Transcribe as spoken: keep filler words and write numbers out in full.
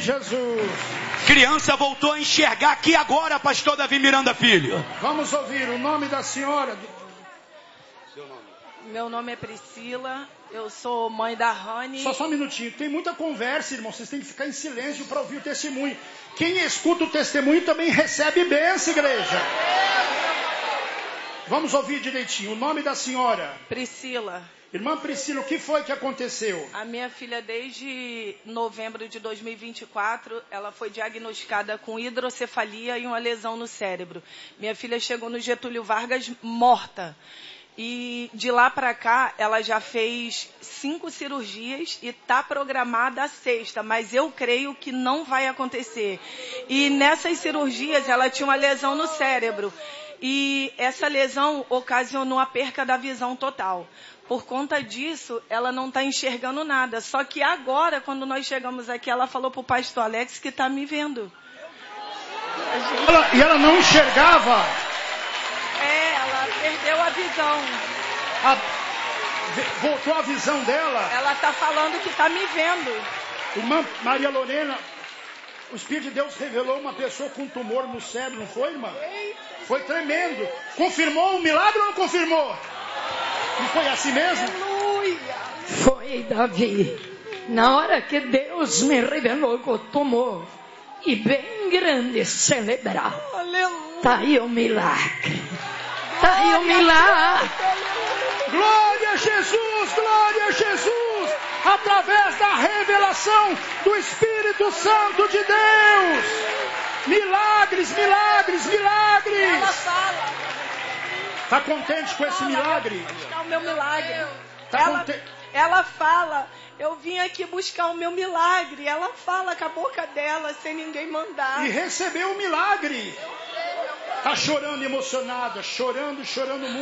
Jesus. Criança voltou a enxergar aqui agora, pastor Davi Miranda Filho. Vamos ouvir o nome da senhora. Seu nome? Meu nome é Priscila, eu sou mãe da Rani. Só, só um minutinho, tem muita conversa, irmão, vocês têm que ficar em silêncio para ouvir o testemunho. Quem escuta o testemunho também recebe bênção, igreja. Vamos ouvir direitinho, o nome da senhora? Priscila. Irmã Priscila, o que foi que aconteceu? A minha filha, desde novembro de dois mil e vinte e quatro, ela foi diagnosticada com hidrocefalia e uma lesão no cérebro. Minha filha chegou no Getúlio Vargas morta. E de lá para cá, ela já fez cinco cirurgias e está programada a sexta, mas eu creio que não vai acontecer. E nessas cirurgias, ela tinha uma lesão no cérebro. E essa lesão ocasionou a perca da visão total. Por conta disso, ela não está enxergando nada. Só que agora, quando nós chegamos aqui, ela falou para o pastor Alex que está me vendo. Gente... Ela, e ela não enxergava? É, ela perdeu a visão. A... Voltou a visão dela? Ela está falando que está me vendo. Irmã Maria Lorena, o Espírito de Deus revelou uma pessoa com tumor no cérebro, não foi, irmã? Foi tremendo. Confirmou o milagre ou não confirmou? Não foi assim mesmo? Aleluia. Foi, Davi. Na hora que Deus me revelou que o tumor, e bem grande, celebrar. Aleluia. Tá aí o milagre. Tá aí o milagre. Glória a Jesus, glória a Jesus. Através da revelação do Espírito Santo de Deus. Milagres, milagres, milagres. Ela fala. Está contente com esse milagre? Buscar o meu milagre. Tá ela, conte... ela fala, eu vim aqui buscar o meu milagre. Ela fala com a boca dela, sem ninguém mandar. E recebeu o milagre. Está chorando emocionada, chorando, chorando muito.